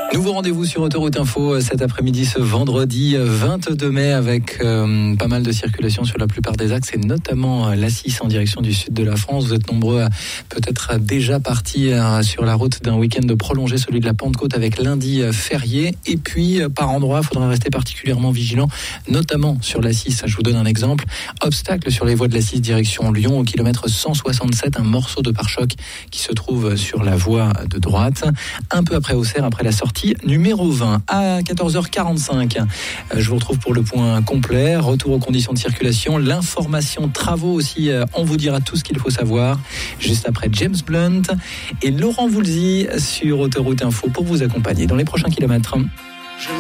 Nouveau rendez-vous sur Autoroute Info cet après-midi, ce vendredi 22 mai, avec pas mal de circulation sur la plupart des axes et notamment l'A6 en direction du sud de la France. Vous êtes nombreux à peut-être déjà partir sur la route d'un week-end prolongé, celui de la Pentecôte, avec lundi férié. Et puis, par endroits, il faudra rester particulièrement vigilant, notamment sur l'A6. Je vous donne un exemple. Obstacle sur les voies de l'A6 direction Lyon, au kilomètre 167, un morceau de pare-choc qui se trouve sur la voie de droite. Un peu après Auxerre, après la sortie numéro 20 à 14h45. Je vous retrouve pour le point complet. Retour aux conditions de circulation, l'information travaux aussi. On vous dira tout ce qu'il faut savoir juste après James Blunt et Laurent Voulzy sur Autoroute Info pour vous accompagner dans les prochains kilomètres.